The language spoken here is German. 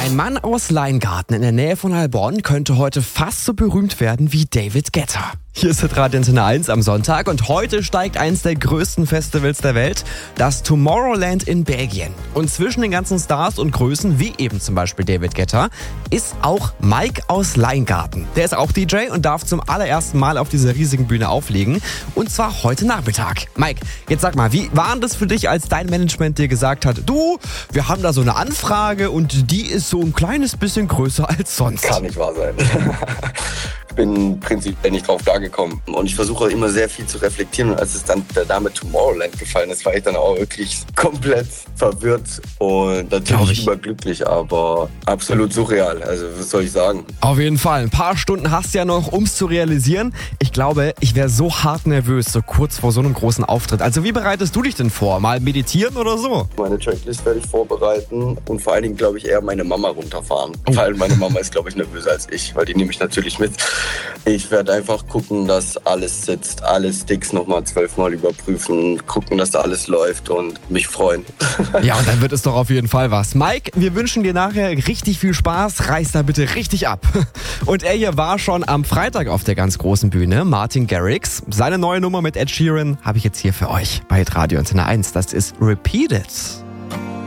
Ein Mann aus Leingarten in der Nähe von Heilbronn könnte heute fast so berühmt werden wie David Guetta. Hier ist Radio Antenne 1 am Sonntag und heute steigt eins der größten Festivals der Welt, das Tomorrowland in Belgien. Und zwischen den ganzen Stars und Größen, wie eben zum Beispiel David Guetta, ist auch Mike aus Leingarten. Der ist auch DJ und darf zum allerersten Mal auf dieser riesigen Bühne auflegen. Und zwar heute Nachmittag. Mike, jetzt sag mal, wie war das für dich, als dein Management dir gesagt hat, du, wir haben da so eine Anfrage und die ist so ein kleines bisschen größer als sonst? Kann nicht wahr sein. Ich bin prinzipiell nicht drauf klargekommen. Und ich versuche immer sehr viel zu reflektieren. Und als es dann der Name Tomorrowland gefallen ist, war ich dann auch wirklich komplett verwirrt und natürlich überglücklich, aber absolut surreal. Also was soll ich sagen? Auf jeden Fall. Ein paar Stunden hast du ja noch, um es zu realisieren. Ich glaube, ich wäre so hart nervös, so kurz vor so einem großen Auftritt. Also wie bereitest du dich denn vor? Mal meditieren oder so? Meine Tracklist werde ich vorbereiten und vor allen Dingen, glaube ich, eher meine Mama runterfahren. Weil meine Mama ist, glaube ich, nervöser als ich, weil die nehme ich natürlich mit. Ich werde einfach gucken, dass alles sitzt, alle Sticks nochmal 12-mal überprüfen, gucken, dass da alles läuft und mich freuen. Ja, und dann wird es doch auf jeden Fall was. Mike, wir wünschen dir nachher richtig viel Spaß, reiß da bitte richtig ab. Und er hier war schon am Freitag auf der ganz großen Bühne, Martin Garrix. Seine neue Nummer mit Ed Sheeran habe ich jetzt hier für euch bei Radio Antenne 1. Das ist Repeat It.